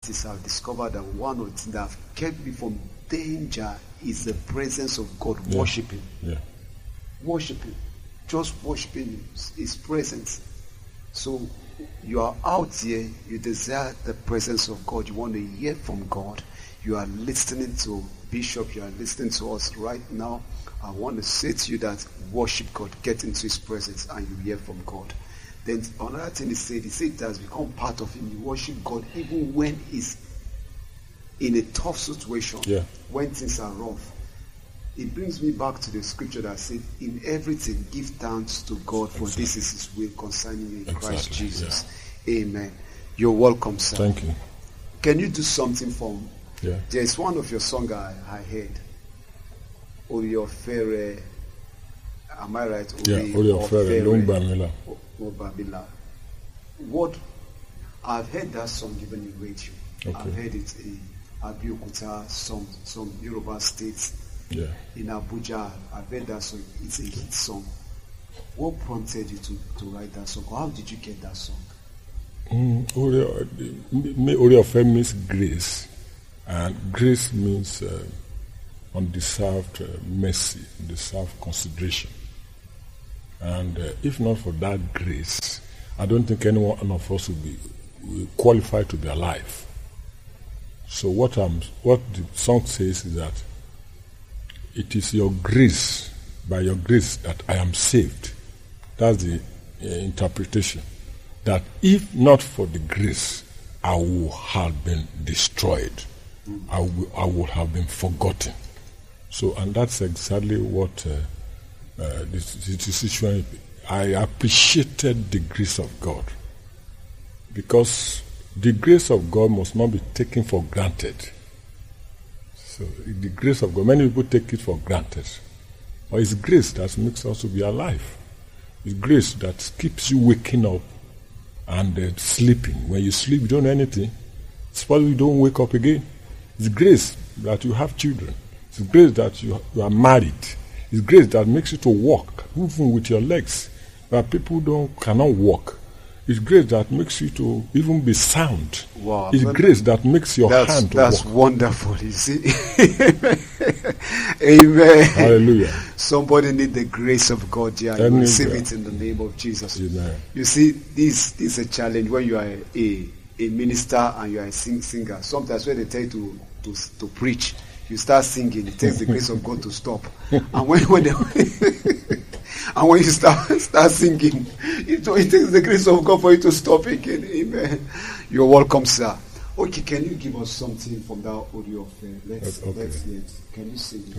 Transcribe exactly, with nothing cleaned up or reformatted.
artists have discovered that one of the things that have kept me from danger is the presence of God, yeah. worshiping. Yeah. Worshiping. Just worshiping His presence. So you are out here, you desire the presence of God, you want to hear from God, you are listening to Bishop, you are listening to us right now. I want to say to you that worship God, get into His presence, and you hear from God. Then another thing he said, he said it has become part of him. You worship God even when he's in a tough situation, yeah. when things are rough. It brings me back to the scripture that said, in everything give thanks to God, for exactly. this is His will concerning you in exactly. Christ Jesus. Yeah. Amen. You're welcome, sir. Thank you. Can you do something for me? Yeah. There's one of your songs I, I heard. Oriofere. Am I right? Ori, yeah, Oriofere. Longbamila. Longbamila. What I've heard that song given in radio. Okay. I've heard it in Abeokuta, some some Yoruba states. Yeah. In Abuja, I've heard that song. It's a hit song. What prompted you to, to write that song? How did you get that song? Mm, Oriofere means grace, and grace means uh, undeserved uh, mercy, undeserved consideration. And uh, if not for that grace, I don't think any one of us would be will qualified to be alive. So what I'm, what the song says is that it is your grace, by your grace, that I am saved. That's the uh, interpretation. That if not for the grace, I would have been destroyed. Mm. I, w- I would have been forgotten. So, and that's exactly what uh, uh, this, this situation. I appreciated the grace of God, because the grace of God must not be taken for granted. So, the grace of God, many people take it for granted, but it's grace that makes us to be alive. It's grace that keeps you waking up and uh, sleeping. When you sleep, you don't know anything. It's probably you don't wake up again. It's grace that you have children. It's grace that you, you are married. It's grace that makes you to walk, even with your legs. But people don't cannot walk. It's grace that makes you to even be sound. Wow. It's grace that makes your that's, hand to that's walk. That's wonderful, you see. Amen. Hallelujah. Somebody need the grace of God here. You receive it in the name of Jesus. Amen. You see, this, this is a challenge when you are a, a, a minister and you are a sing, singer. Sometimes when they tell you to, to, to preach, you start singing. It takes the grace of God to stop. And when, when they, and when you start start singing, it, it takes the grace of God for you to stop again. Amen. You're welcome, sir. Okay, can you give us something from that audio? Let's, okay. let's, let's, can you sing it?